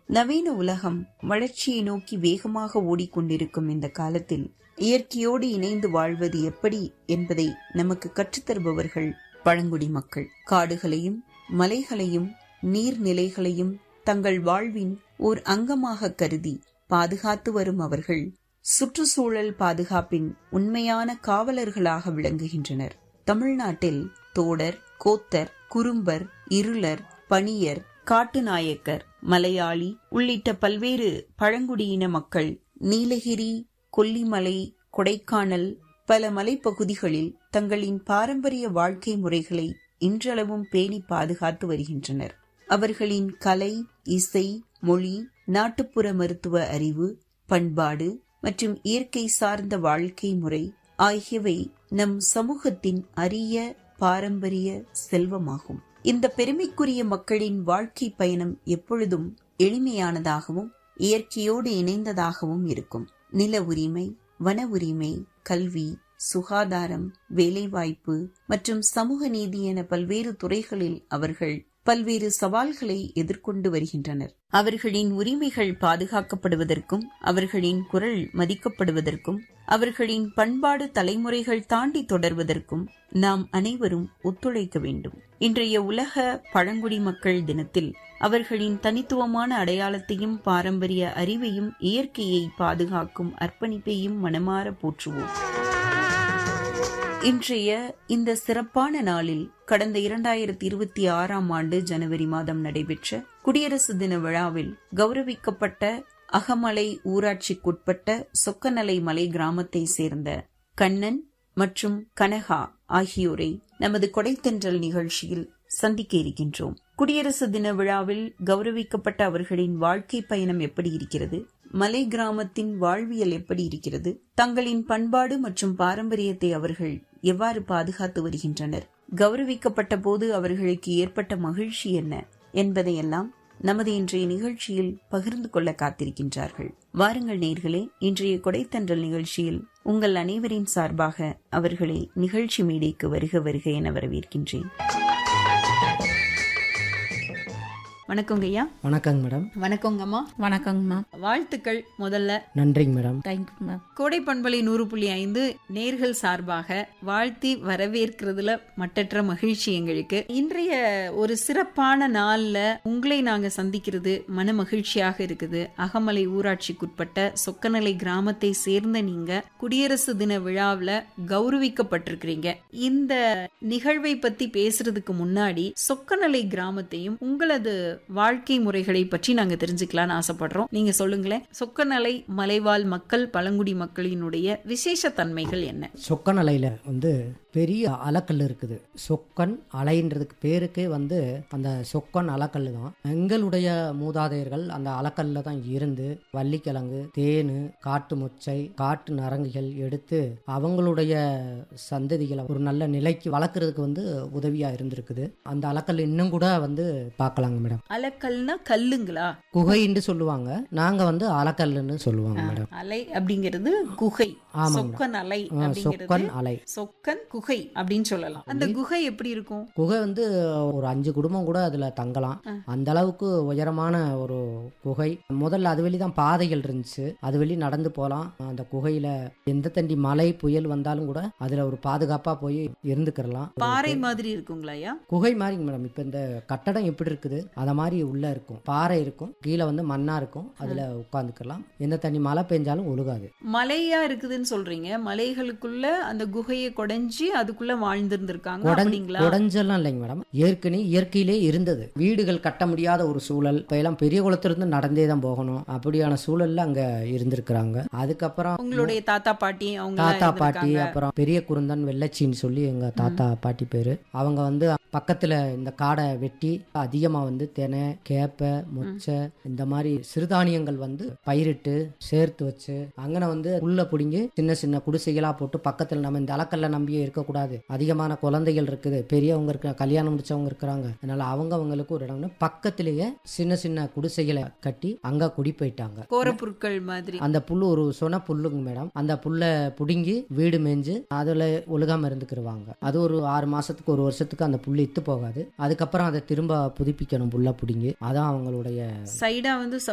நவீன உலகம் வளர்ச்சியை நோக்கி வேகமாக ஓடிக்கொண்டிருக்கும் இந்த காலத்தில் இயற்கையோடு இணைந்து வாழ்வது எப்படி என்பதை நமக்கு கற்றுத்தருபவர்கள் பழங்குடி மக்கள். காடுகளையும் மலைகளையும் நீர்நிலைகளையும் தங்கள் வாழ்வின் ஓர் அங்கமாக கருதி பாதுகாத்து வரும் அவர்கள் சுற்றுச்சூழல் பாதுகாப்பின் உண்மையான காவலர்களாக விளங்குகின்றனர். தமிழ்நாட்டில் தோடர், கோத்தர், குறும்பர், இருளர், பணியர், காட்டுநாயக்கர், மலையாளி உள்ளிட்ட பல்வேறு பழங்குடியின மக்கள் நீலகிரி, கொல்லிமலை, கொடைக்கானல் பல மலைப்பகுதிகளில் தங்களின் பாரம்பரிய வாழ்க்கை முறைகளை இன்றளவும் பேணி பாதுகாத்து வருகின்றனர். அவர்களின் கலை, இசை, மொழி, நாட்டுப்புற மருத்துவ அறிவு, பண்பாடு மற்றும் இயற்கை சார்ந்த வாழ்க்கை முறை ஆகியவை நம் சமூகத்தின் அரிய பாரம்பரிய செல்வமாகும். இந்த பெருமைக்குரிய மக்களின் வாழ்க்கை பயணம் எப்பொழுதும் எளிமையானதாகவும் இயற்கையோடு இணைந்ததாகவும் இருக்கும். நில உரிமை, வன உரிமை, கல்வி, சுகாதாரம், வேலைவாய்ப்பு மற்றும் சமூக நீதி என பல்வேறு துறைகளில் அவர்கள் பல்வேறு சவால்களை எதிர்கொண்டு வருகின்றனர். அவர்களின் உரிமைகள் பாதுகாக்கப்படுவதற்கும் அவர்களின் குரல் மதிக்கப்படுவதற்கும் அவர்களின் பண்பாடு தலைமுறைகள் தாண்டி தொடர்வதற்கும் நாம் அனைவரும் ஒத்துழைக்க வேண்டும். இன்றைய உலக பழங்குடி மக்கள் தினத்தில் அவர்களின் தனித்துவமான அடையாளத்தையும் பாரம்பரிய அறிவையும் இயற்கையை பாதுகாக்கும் அர்ப்பணிப்பையும் மனமாற போற்றுவோம். இன்றைய இந்த சிறப்பான நாளில் கடந்த 2026ஆம் ஆண்டு ஜனவரி மாதம் நடைபெற்ற குடியரசு தின விழாவில் கௌரவிக்கப்பட்ட அகமலை ஊராட்சிக்குட்பட்ட சொக்கநலை மலை கிராமத்தை சேர்ந்த கண்ணன் மற்றும் கனகா ஆகியோரை நமது கொடைத்தென்றல் நிகழ்ச்சியில் சந்திக்க இருக்கின்றோம். குடியரசு தின விழாவில் கௌரவிக்கப்பட்ட அவர்களின் வாழ்க்கை பயணம் எப்படி இருக்கிறது, மலை கிராமத்தின் வாழ்வியல் எப்படி இருக்கிறது, தங்களின் பண்பாடு மற்றும் பாரம்பரியத்தை அவர்கள் எவ்வாறு பாதுகாத்து வருகின்றனர், கௌரவிக்கப்பட்ட போது அவர்களுக்கு ஏற்பட்ட மகிழ்ச்சி என்ன என்பதையெல்லாம் நமது இன்றைய நிகழ்ச்சியில் பகிர்ந்து கொள்ள காத்திருக்கின்றார்கள். வாருங்கள் நேயர்களே, இன்றைய கொடைத்தன்றல் நிகழ்ச்சியில் உங்கள் அனைவரின் சார்பாக அவர்களை நிகழ்ச்சி மேடைக்கு வருக வருக என வரவேற்கின்றேன். வணக்கங்க ஐயா. வணக்கங்க மேடம். வணக்கங்கம்மா. வணக்கங்கம்மா. வாழ்த்துக்கள் முதல்ல. நன்றிங்க மேடம். Thank you ma'am. கோடை பண்பலை 100.5 நேர்கள் சார்பாக வாழ்த்தி வரவேற்கிறதுல மட்டற்ற மகிழ்ச்சி எங்களுக்கு. இன்றைய ஒரு சிறப்பான நாள்ல உங்களை நாங்க சந்திக்கிறது மன மகிழ்ச்சியாக இருக்குது. அகமலை ஊராட்சிக்குட்பட்ட சொக்கநலை கிராமத்தை சேர்ந்த நீங்க குடியரசு தின விழாவில் கௌரவிக்கப்பட்டிருக்கிறீங்க. இந்த நிகழ்வை பத்தி பேசுறதுக்கு முன்னாடி சொக்கநலை கிராமத்தையும் உங்களது வாழ்க்கை முறைகளை பற்றி நாங்க தெரிஞ்சுக்கலாம்னு ஆசைப்படுறோம். நீங்க சொல்லுங்களேன், சொக்கநலை மலைவாழ் மக்கள் பழங்குடி மக்களினுடைய விசேஷ தன்மைகள் என்ன? சொக்கநலையில பெரிய அலக்கல் இருக்குது. சொக்கன் அலைன்றதுக்கு பேருக்கே அந்த சொக்கன் அலக்கல் தான். எங்களுடைய மூதாதையர்கள் அந்த அலக்கல்ல தான் இருந்து வள்ளிக்கிழங்கு, தேனு, காட்டு மொச்சை, காட்டு நரங்குகள் எடுத்து அவங்களுடைய சந்ததிகளை ஒரு நல்ல நிலைக்கு வளர்க்கறதுக்கு உதவியா இருந்திருக்குது. அந்த அலக்கல் இன்னும் கூட பார்க்கலாங்க மேடம். அலக்கல்னா கல்லுங்களா? குகைன்னு சொல்லுவாங்க, நாங்க அலக்கல்னு சொல்லுவாங்க மேடம். அலை அப்படிங்கிறது குகை. சொக்கன் அலை, சொக்கன் அலை, சொக்கன் குகை அப்படின்னு சொல்லலாம். அந்த குகை எப்படி இருக்கும்? குகை ஒரு 5 குடும்பம் கூட அதுல தங்கலாம். அந்த அளவுக்கு உயரமான ஒரு குகை. முதல்ல அது வெளி தான் பாதைகள் இருந்துச்சு, அது வெளி நடந்து போலாம். அந்த குகையில எந்த தண்டி மழை புயல் வந்தாலும் கூட அதுல ஒரு பாதுகாப்பா போய் இருந்துக்கிறலாம். பாறை மாதிரி இருக்குங்களா? குகை மாதிரி மேடம். இப்ப இந்த கட்டடம் எப்படி இருக்குது அத மாதிரி உள்ள இருக்கும். பாறை இருக்கும், கீழே மண்ணா இருக்கும், அதுல உட்கார்ந்துக்கலாம். எந்த தண்ணி மழை பெஞ்சாலும் ஒழுகாது. மலையா இருக்குதுன்னு சொல்றீங்க, மலைகளுக்குள்ள அந்த குகையை கொடைஞ்சி அதுக்குள்ள வாழ்ந்திருந்திருக்காங்க. கொடைஞ்செல்லாம் இல்லைங்க மேடம், ஏற்கனவே இயற்கையிலே இருந்தது. வீடுகள் கட்ட முடியாத ஒரு சூழல். இப்ப எல்லாம் பெரிய குளத்திலிருந்து நடந்தே தான் போகணும், அப்படியான சூழல்ல அங்க இருந்திருக்கிறாங்க. அதுக்கப்புறம் உங்களுடைய தாத்தா பாட்டி, அப்புறம் பெரிய குருந்தன் வெள்ளச்சின்னு சொல்லி எங்க தாத்தா பாட்டி பேரு. அவங்க பக்கத்துல இந்த காடை வெட்டி அதிகமா தெனை, கேப்பை, மொச்சை இந்த மாதிரி சிறுதானியங்கள் பயிரிட்டு சேர்த்து வச்சு அங்கன உள்ள புடிங்கி சின்ன சின்ன குடிசைகளா போட்டு பக்கத்துல நம்ம இந்த அலக்கல்ல நம்பியே இருக்கக்கூடாது. அதிகமான குழந்தைகள் இருக்குது, பெரியவங்க இருக்க, கல்யாணம் முடிச்சவங்க இருக்கிறாங்க. அதனால அவங்களுக்கு ஒரு இடம் பக்கத்திலேயே சின்ன சின்ன குடிசைகளை கட்டி அங்க குடி போயிட்டாங்க. கோரப்புற்கள் மாதிரி அந்த புல்லு ஒரு சொன புல்லுங்க மேடம். அந்த புல்லை புடுங்கி வீடு மேய்ஞ்சு அதுல ஒழுகாம இருந்துக்கிருவாங்க. அது ஒரு 6 மாசத்துக்கு 1 வருஷத்துக்கு அந்த புல்லு இத்து போகாது. அதுக்கப்புறம் அதை திரும்ப புதுப்பிக்கணும் புல்ல புடிங்கி. அதான் அவங்களுடைய சைடா